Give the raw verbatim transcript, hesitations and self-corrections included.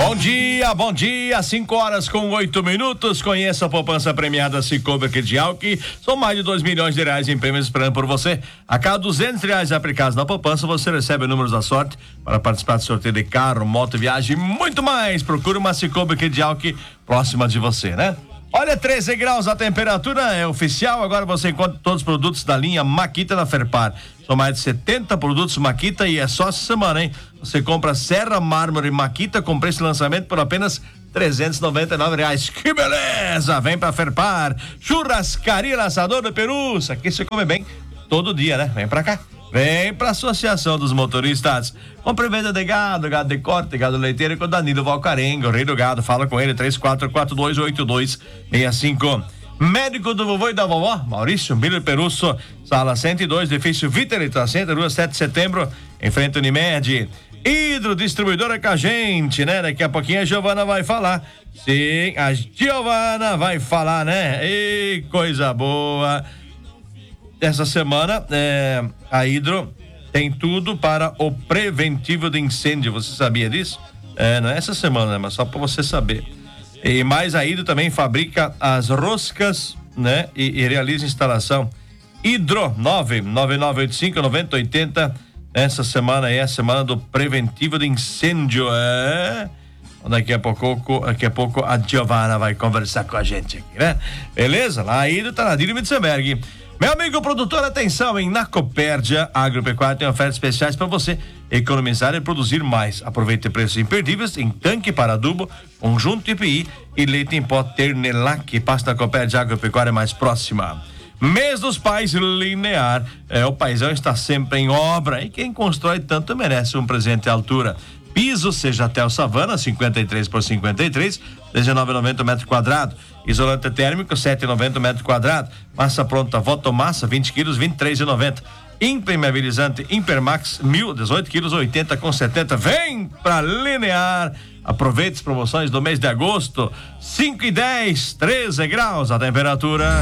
Bom dia, bom dia, cinco horas com oito minutos. Conheça a poupança premiada Cicobi Credial, que são mais de dois milhões de reais em prêmios esperando por você. A cada duzentos reais aplicados na poupança, você recebe números da sorte para participar do sorteio de carro, moto, viagem e muito mais. Procure uma Cicobi Credial que próxima de você, né? Olha, treze graus a temperatura, é oficial. Agora você encontra todos os produtos da linha Makita na Ferpar. São mais de setenta produtos Makita e é só essa semana, hein? Você compra Serra Mármore Makita com preço de lançamento por apenas trezentos e noventa e nove reais. Que beleza! Vem pra Ferpar. Churrascaria Laçador do Perus. Aqui você come bem todo dia, né? Vem pra cá. Vem pra Associação dos Motoristas. Compre e venda de gado, gado de corte, gado leiteiro com Danilo Valcarenga, o rei do gado. Fala com ele, três quatro quatro dois oito dois seis cinco. Médico do vovô e da vovó, Maurício Miller Perusso, sala cento e dois, edifício Vitalita Center, rua sete de setembro, em frente ao Unimed. Hidro Distribuidora com a gente, né? Daqui a pouquinho a Giovana vai falar. Sim, a Giovana vai falar, né? E coisa boa. Essa semana, é, a Hidro tem tudo para o preventivo de incêndio. Você sabia disso? É, não é essa semana, né? Mas só para você saber. E mais a Hidro também fabrica as roscas, né? E, e realiza instalação. Hidro nove nove nove oito cinco nove zero oito zero. Essa semana é a semana do preventivo de incêndio. É. Daqui a pouco, daqui a pouco a Giovana vai conversar com a gente aqui, né? Beleza? Lá a Hidro tá na Dino Mitzenberg. Meu amigo produtor, atenção, hein? Na Copérdia Agropecuária tem ofertas especiais para você economizar e produzir mais. Aproveite preços imperdíveis em tanque para adubo, conjunto I P I e leite em pó Ternelac. Passe na Copérdia Agropecuária mais próxima. Mês dos Pais Linear. É, o paizão está sempre em obra e quem constrói tanto merece um presente à altura. Piso seja até o Savana, cinquenta e três por cinquenta e três, dezenove e noventa metro quadrado. Isolante térmico, sete e noventa metro quadrado. Massa pronta, Votomassa, vinte quilos, vinte e três e noventa. Impermeabilizante Impermax, mil, dezoito quilos, oitenta com setenta. Vem pra Linear. Aproveite as promoções do mês de agosto. cinco e dez, treze graus a temperatura.